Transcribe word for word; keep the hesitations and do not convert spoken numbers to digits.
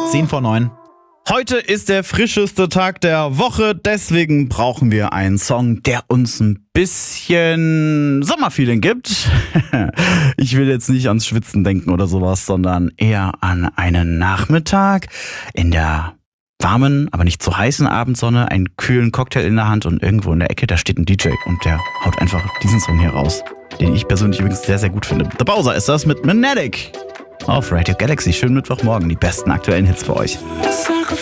zehn vor neun. Heute ist der frischeste Tag der Woche, deswegen brauchen wir einen Song, der uns ein bisschen Sommerfeeling gibt. Ich will jetzt nicht ans Schwitzen denken oder sowas, sondern eher an einen Nachmittag in der warmen, aber nicht zu heißen Abendsonne, einen kühlen Cocktail in der Hand und irgendwo in der Ecke, da steht ein D J und der haut einfach diesen Song hier raus, den ich persönlich übrigens sehr, sehr gut finde. The Bowser ist das mit Magnetic auf Radio Galaxy. Schönen Mittwochmorgen, die besten aktuellen Hits für euch.